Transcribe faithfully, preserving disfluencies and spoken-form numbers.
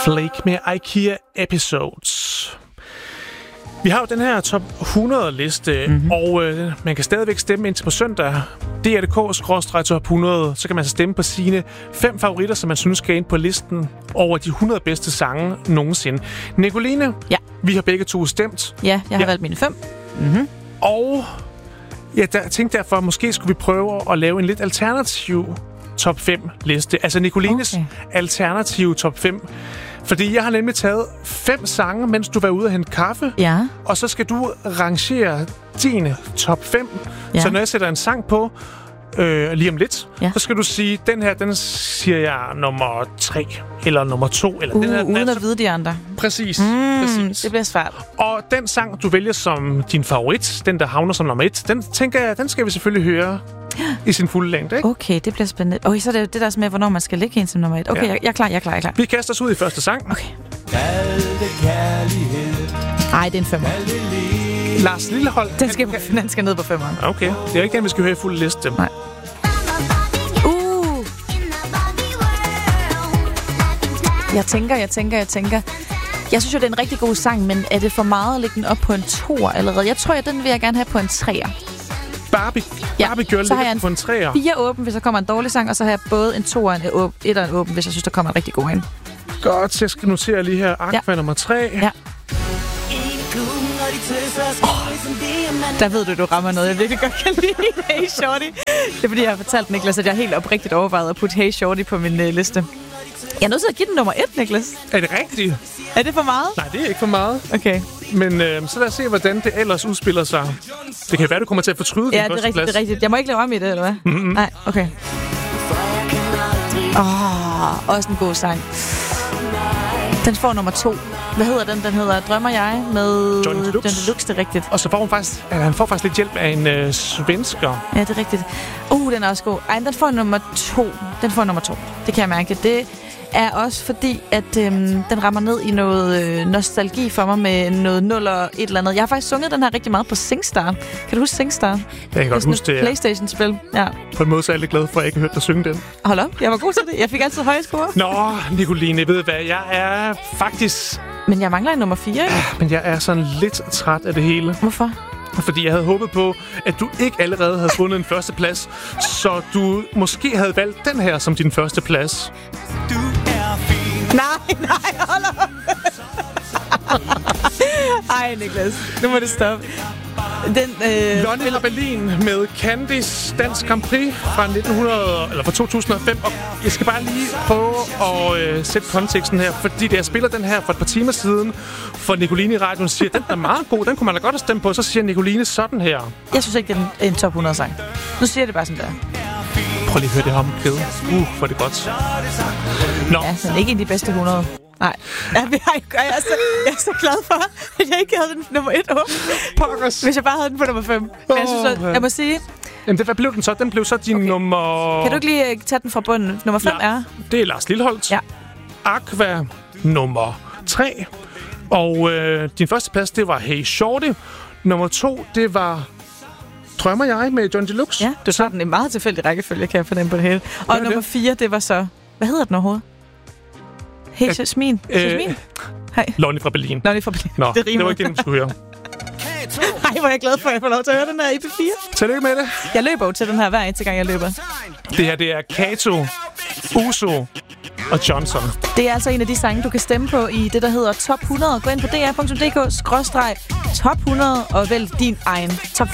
Flake med IKEA Episodes. Vi har jo den her top hundrede-liste, mm-hmm. og øh, man kan stadigvæk stemme indtil på søndag. D R punktum D K skråstreg top hundrede, så kan man så stemme på sine fem favoritter, som man synes skal ind på listen over de hundrede bedste sange nogensinde. Nicoline, ja. Vi har begge to stemt. Ja, jeg har ja. valgt mine fem. Mm-hmm. Og ja, der, jeg tænkte derfor, måske skulle vi prøve at lave en lidt alternativ top fem liste. Altså Nicolines okay. alternative top fem. Fordi jeg har nemlig taget fem sange, mens du var ude at hente kaffe. Ja. Og så skal du rangere dine top fem. Ja. Så når jeg sætter en sang på, øh, lige om lidt, ja. så skal du sige, den her, den siger jeg nummer tre, eller nummer to. Eller uh, den her, den uden er, at vide de andre. Præcis, mm, præcis. Det bliver svært. Og den sang, du vælger som din favorit, den der havner som nummer et, den tænker jeg, den skal vi selvfølgelig høre i sin fulde længde, ikke? Okay, det bliver spændende. Okay, så er det det der med, hvornår man skal ligge en som nummer et. Okay, ja. jeg, jeg er klar, jeg er klar, jeg er klar. Vi kaster os ud i første sang. Okay. Nej, det er en femmer. Lars Lillehold. Den skal, han, den skal ned på femmeren. Okay, det er jo ikke den, vi skal høre i fuld liste. Nej. Uh. Jeg tænker, jeg tænker, jeg tænker. Jeg synes jo, det er en rigtig god sang, men er det for meget at lægge den op på en toer allerede? Jeg tror, at den vil jeg gerne have på en treer. Barbie, ja, Barbie Girl ligger på en treer. Fire åben, hvis der kommer en dårlig sang, og så har jeg både en toer og en åben, et og en åben, hvis jeg synes, der kommer en rigtig god ind. Godt, så jeg skal notere lige her. Aqua ja. nummer tre. Ja. Oh, der ved du, du rammer noget, jeg virkelig godt kan lide. Hey Shorty. Det er fordi, jeg har fortalt Niklas, at jeg helt oprigtigt overvejede at putte Hey Shorty på min uh, liste. Jeg er nødt til at give den nummer et, Niklas. Er det rigtigt? Er det for meget? Nej, det er ikke for meget. Okay. Men øh, så lad os se, hvordan det ellers udspiller sig. Det kan være, du kommer til at fortryde ja, den første plads. Ja, det er rigtigt. Jeg må ikke lave om i det, eller hvad? Mm-hmm. Nej, okay. Åh, oh, også en god sang. Den får nummer to. Hvad hedder den? Den hedder Drømmer jeg med Johnny Deluxe. Johnny Deluxe, det er rigtigt. Og så får hun faktisk, altså, han får faktisk lidt hjælp af en øh, svensker. Ja, det er rigtigt. Uh, den er også god. Ej, den får nummer to. Den får nummer to. Det kan jeg mærke. Det er også fordi, at øhm, den rammer ned i noget øh, nostalgi for mig med noget nul og et eller andet. Jeg har faktisk sunget den her rigtig meget på SingStar. Kan du huske SingStar? Jeg kan godt huske det, ja. PlayStation-spil. Ja. På en måde så er jeg lidt glad for, at jeg ikke har hørt dig synge den. Hold op, jeg var god til det. Jeg fik altid høje score. Nå, Nicoline, ved hvad? Jeg er faktisk... Men jeg mangler en nummer fire, ikke? Men jeg er sådan lidt træt af det hele. Hvorfor? Fordi jeg havde håbet på, at du ikke allerede havde fundet en første plads, så du måske havde valgt den her som din første plads. Du er fin. Nej, nej, hold op. Ej, Niklas, nu må det stoppe. Den, øh, Lonnie fra Berlin med Candice Dansk Grand Prix fra nitten hundrede eller fra to tusind og fem. Og jeg skal bare lige prøve at øh, sætte konteksten her, fordi da jeg spiller den her for et par timer siden for Nicoline i radioen, siger, den er meget god, den kunne man da godt have stemt på. Så siger Nicoline sådan her. Jeg synes ikke, det er en top hundrede sang. Nu siger jeg det bare sådan der. Prøv lige at høre det her omkvæde. Uh, for det godt. Nå. Ja, men ikke en af de bedste hundrede. Nej. Ja, jeg, jeg, er så, jeg er så glad for, at jeg ikke havde den nummer et åben. Pokkers. Hvis jeg bare havde den på nummer fem. Men oh, jeg synes, at, jeg må sige... Jamen, det, hvad blev den så? Den blev så din okay. nummer... Kan du ikke lige tage den fra bunden? Nummer fem La- er... Det er Lars Lilleholdt. Ja. Aqua nummer tre. Og øh, din første plads, det var Hey Shorty. Nummer to, det var... Drømmer jeg med Johnny Deluxe. Ja, det er sådan en meget tilfældig rækkefølge, kan jeg fornemme på det hele. Og nummer det? fire, det var så... Hvad hedder den overhovedet? Hey, Jasmin. Øh, Jasmin? Hej. Lonnie fra Berlin. Lonnie fra Berlin. Nå, det, det var ikke det, du skulle høre. Ej, hvor er jeg glad for, at jeg får lov til at høre den her i P fire. Tillykke med det. Jeg løber jo til den her hver eneste gang, jeg løber. Det her, det er Kato, Uso og Johnson. Det er altså en af de sange, du kan stemme på i det, der hedder Top hundrede. Gå ind på d r punktum d k skråstreg top hundrede og vælg din egen top